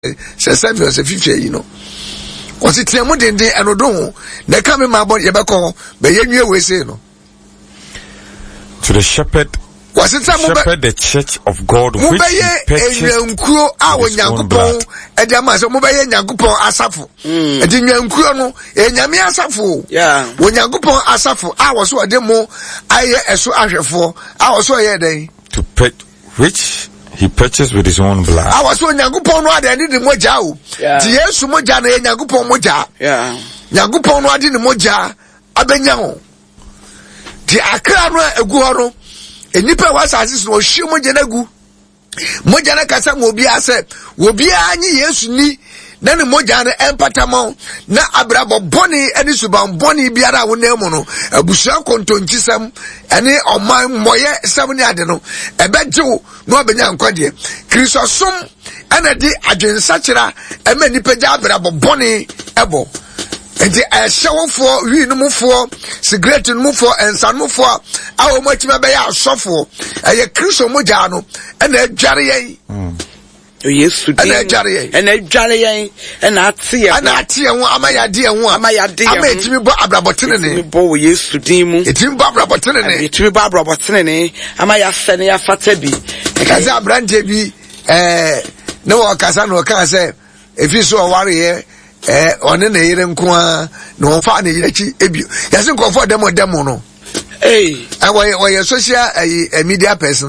7 or 50, you know. Was it Tiamudin and Odon? They come in my body, Yabako, but you will say no. To the shepherd, was it the church of God which he purchased with his own blood. And Yamas, Mobile Yankupon Asafo. And in Yankuano, and Yami Asafo. Yeah. When Yankupon Asafo, I was so a demo, I so asher for, I was so a day. To pay, which he purchased with his own blood. I was so Yankupon, I didn't Mojao. Yes, Mojana, Yankupon Moja. Yeah. Yankupon, I didn't Moja, Abenyao. The Akra Eguaro. Enipa was as no shimo jenagu mojana kasa mobia se obia anyi yesu ni na ne mojana empatamo na abrabo boni eni suban boni biara wonemu no abusua kontonkisam ene oman moye samni ade no ebejew no obenya nkwade kristosom ana di adwensa kira ema nipa ja abrabo boni ebo enti shawfo wi no mufo cigarette no mufo ensan mufo awo machima be ya sofo eye kristo moja no ena adware yen Yesu ena adware yen ena adware yen ena atie ho amayade ho ametimi bo abrabotene ne bo Yesu din mu etimi bo abrabotene ne etimi bo abrabotene ne amaya sene ya fata bi kaza abrante bi no wakasa no kan se efiso oware ye one na yire nkoa no fa na yire chi ebio yase nkofo demo no we social media person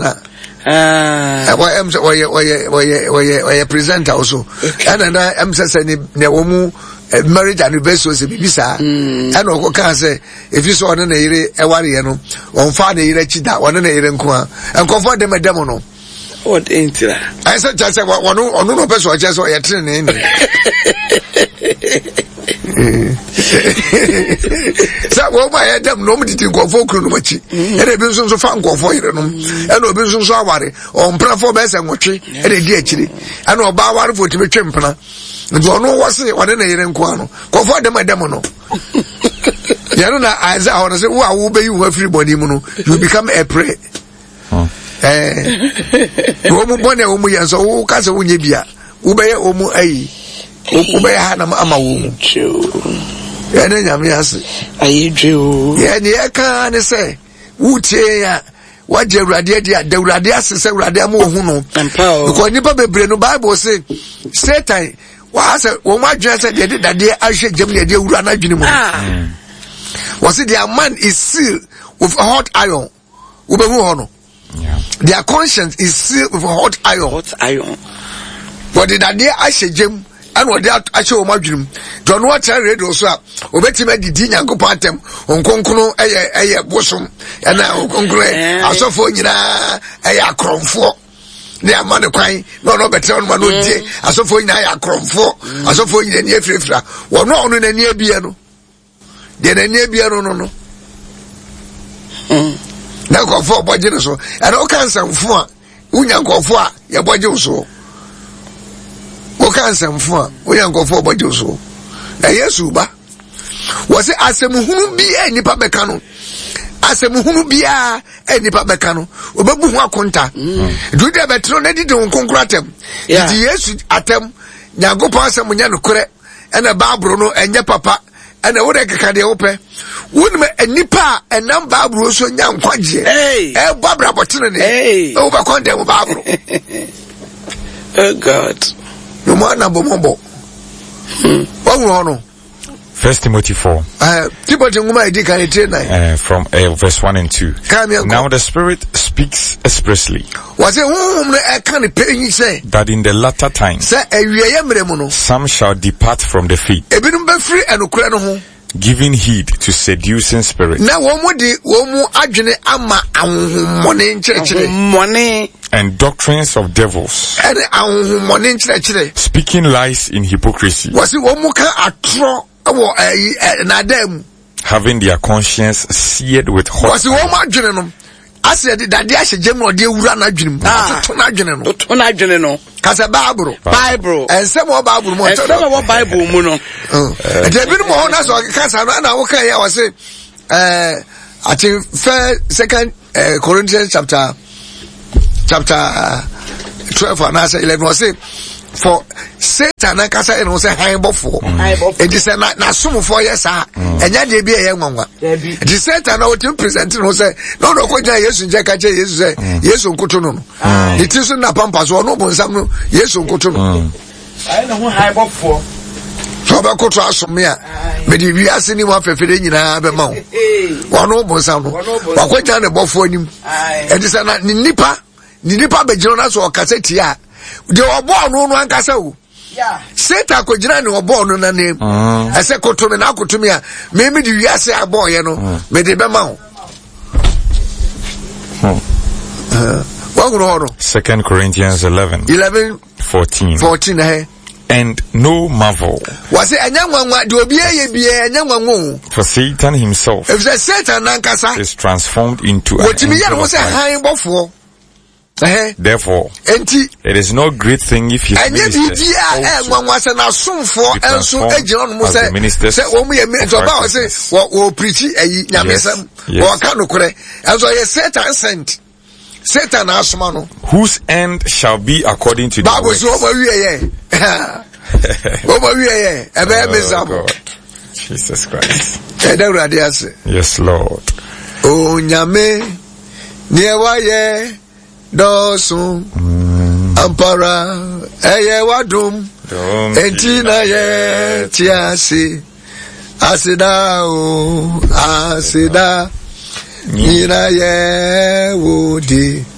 we presenter also and na say ne wo mu marriage anniversary se bibisa and o kan say if you so one na yire eware no on fa na yire chi da one na yire nkoa nkofo demo no what intira I said just say one no person just so you train in sa wo ba ya dem no mtiti nkofo kru no machi e de bi nso fa nkofo yire no e no bi nso aware on plafo be se nwotwe e de di akiri e no ba aware fo tibe twempena ndo no wose wode na yire nko ano nkofo dem no ya no na aiza ho no se wo be you free body mu no you become a prey wo mu bone wo mu yenso wo ka se wo nye bia wo be ye wo mu ayi ube ya na ama wo ya na nyame ase ayidwe ya ni eka ne se wutie ya waje urade dia da urade ase se urade am wo hu no because nipa bebre no Bible say Satan wa ase wo ma dwen se de dade ahwe gem de ura na dwene mu was it their man is sealed with hot iron ube hu ho no their conscience is sealed with hot iron but the dade ahwe gem and what that actually imagine don't watch radio so obetima didi nyankopon atem onkonkono eye bosom and na onkonkro asofo nyina eye akromfo ne amane kwan no betre on ma no die asofo nyina eye akromfo asofo nyina ne afirifira wono ono na ne abia no de na ne abia no na ko fo boje no so and o kan samfo a unyankofo a ye boje so okansamfo a oyankofo bojo so na Yesu ba wose asemuhunu bia nipa beka no asemuhunu bia nipa beka no obebu hu akonta dude betro na didi nkonkro atem didi Yesu atem nyagopo asemunya no kore ena baabro no enye papa ena wo de keka de wope wonme enipa enam baabro so nya nkwaje babra botene ne wo ba konde mo baabro oh God no man na bombo no 1 Timothy 4 Timothy nguma edi kan 9 from verse 1 and 2 now the Spirit speaks expressly was it no e kan pe say that in the latter times say awieye mremu no some shall depart from the faith ebinum be free enokura no ho giving heed to seducing spirits na wo mu adwene ama ahonhomone nkyerɛkyerɛ and doctrines of devils and ahonhomone nkyerɛkyerɛ speaking lies in hypocrisy was wo mu ka atro wo na dam having their conscience seared with hot was wo mu adwene no ase de dade ahye gem no de ewura na adwene mu to na adwene no kasa Bible ensem o Bible mo to ensem o Bible mu no de bi mo na so kasa no na wo kan ya was I think 2 Corinthians chapter 12 and 11 was say for Satan and kasa and say high before. It is na some for yes and ya dey be a nwanwa. It is Satan na what you present no say no ko ja Yesu nje ka che Yesu say Yesu nkoto no. It is na pampas no bonsam no Yesu nkoto no. I know high before. So ba ko to asome a me di wi ase ni wa fefere nyina be ma wo. Wa no bonsam no. Wa ko ja ne bofo anim. It is na nipa be jiro na so kaseti a de obo no no ankasa wo. Yeah. Satan ko jira ne obo no na nem. Ese kotomi na kotomi a me di wi ase abo ye no me de be ma wo. 2 Corinthians 11:14. And no marvel. For Satan himself is transformed into an angel of light. Therefore, it is no great thing if his ministers also be transformed as the ministers of righteousness. Satan asmano whose end shall be according to the works. Jesus Christ. Yes, Lord. O nyame niewaye dosun ampara eye wadum entina ye tiasi asida o asida Nina ye wudi